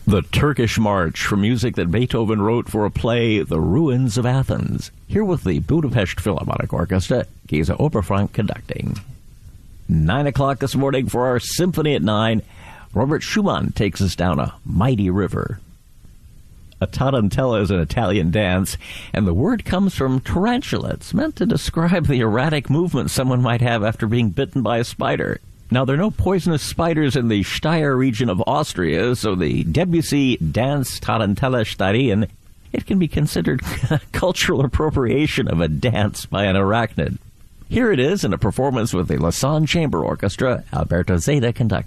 The Turkish March, from music that Beethoven wrote for a play, The Ruins of Athens. Here with the Budapest Philharmonic Orchestra, Geza Oberfrank conducting. 9 o'clock this morning for our Symphony at 9. Robert Schumann takes us down a mighty river. A tarantella is an Italian dance, and the word comes from tarantula. It's meant to describe the erratic movement someone might have after being bitten by a spider. Now, there are no poisonous spiders in the Steyr region of Austria, so the Debussy dance Tarantella Steyrien, it can be considered cultural appropriation of a dance by an arachnid. Here it is in a performance with the Lausanne Chamber Orchestra, Alberto Zeta conducting.